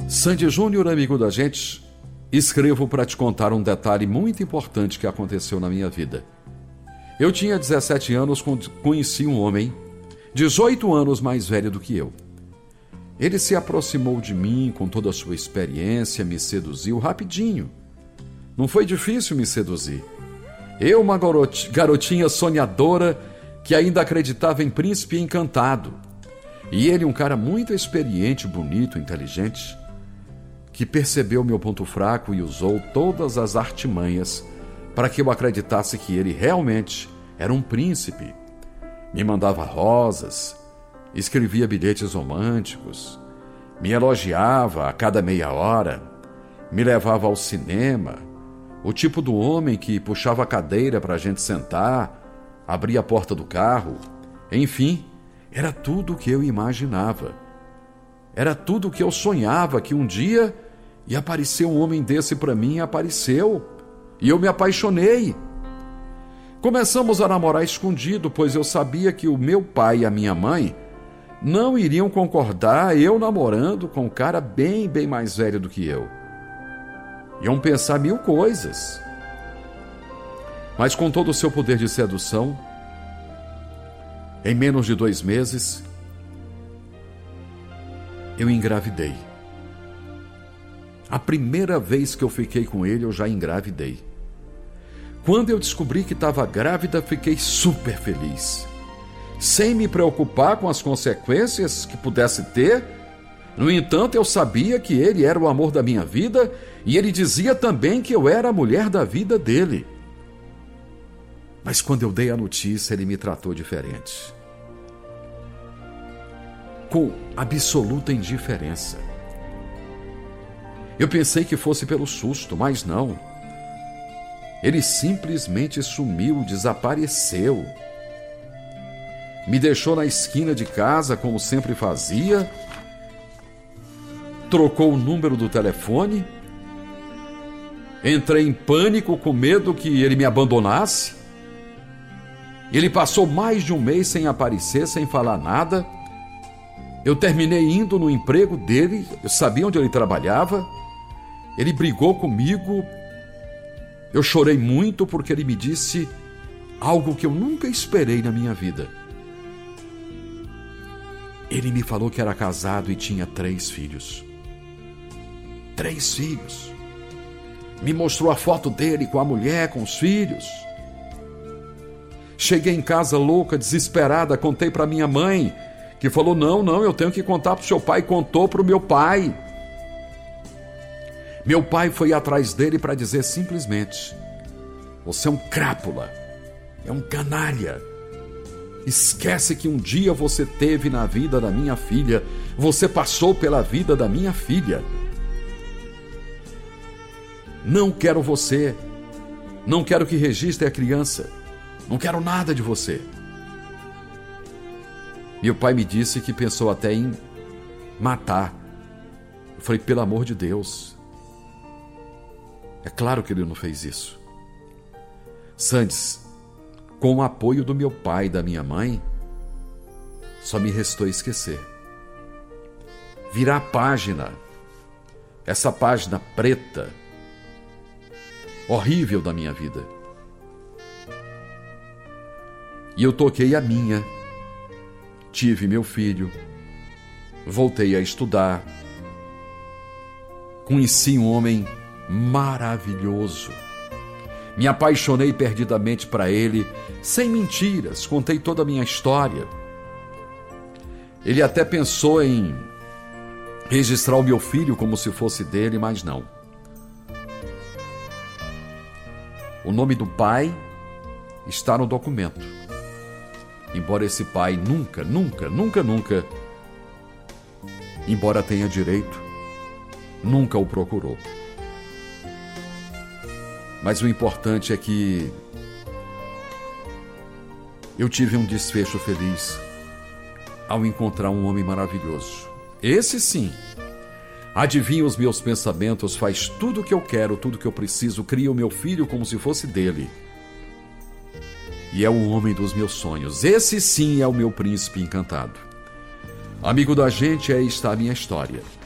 Sandy Júnior, amigo da gente, escrevo para te contar um detalhe muito importante que aconteceu na minha vida. Eu tinha 17 anos quando conheci um homem 18 anos mais velho do que eu. Ele se aproximou de mim com toda a sua experiência, me seduziu rapidinho. Não foi difícil me seduzir. Eu, uma garotinha sonhadora que ainda acreditava em príncipe encantado. E ele, um cara muito experiente, bonito, inteligente, que percebeu meu ponto fraco e usou todas as artimanhas para que eu acreditasse que ele realmente era um príncipe. Me mandava rosas, escrevia bilhetes românticos, me elogiava a cada meia hora, me levava ao cinema, o tipo do homem que puxava a cadeira para a gente sentar, abria a porta do carro, enfim, era tudo o que eu imaginava. Era tudo o que eu sonhava que um dia ia aparecer um homem desse para mim, e apareceu, e eu me apaixonei. Começamos a namorar escondido, pois eu sabia que o meu pai e a minha mãe não iriam concordar eu namorando com um cara bem mais velho do que eu. Iam pensar mil coisas. Mas com todo o seu poder de sedução, em menos de 2 meses, eu engravidei. A primeira vez que eu fiquei com ele, eu já engravidei. Quando eu descobri que estava grávida, fiquei super feliz. Sem me preocupar com as consequências que pudesse ter. No entanto, eu sabia que ele era o amor da minha vida e ele dizia também que eu era a mulher da vida dele. Mas quando eu dei a notícia, ele me tratou diferente. Com absoluta indiferença. Eu pensei que fosse pelo susto, mas não. Ele simplesmente sumiu, desapareceu. Me deixou na esquina de casa, como sempre fazia. Trocou o número do telefone. Entrei em pânico, com medo que ele me abandonasse. Ele passou mais de 1 mês sem aparecer, sem falar nada. Eu terminei indo no emprego dele, eu sabia onde ele trabalhava. Ele brigou comigo. Eu chorei muito porque ele me disse algo que eu nunca esperei na minha vida. Ele me falou que era casado e tinha 3 filhos. 3 filhos. Me mostrou a foto dele com a mulher, com os filhos. Cheguei em casa louca, desesperada, contei para minha mãe, que falou, não, eu tenho que contar para o seu pai. Contou para o meu pai. Meu pai foi atrás dele para dizer simplesmente, você é um crápula, é um canalha. Esquece que um dia você teve na vida da minha filha, você passou pela vida da minha filha. Não quero você, não quero que registre a criança, não quero nada de você. Meu pai me disse que pensou até em matar. Eu falei, pelo amor de Deus. É claro que ele não fez isso. Sandes, com o apoio do meu pai e da minha mãe, só me restou esquecer. Virar a página. Essa página preta, horrível da minha vida. E eu toquei a minha. Tive meu filho. Voltei a estudar. Conheci um homem maravilhoso. Me apaixonei perdidamente para ele, sem mentiras, contei toda a minha história. Ele até pensou em registrar o meu filho como se fosse dele, mas não. O nome do pai está no documento. Embora esse pai nunca, embora tenha direito, nunca o procurou. Mas o importante é que eu tive um desfecho feliz ao encontrar um homem maravilhoso. Esse sim, adivinha os meus pensamentos, faz tudo o que eu quero, tudo o que eu preciso, cria o meu filho como se fosse dele. E é o homem dos meus sonhos. Esse sim é o meu príncipe encantado. Amigo da gente, aí está a minha história.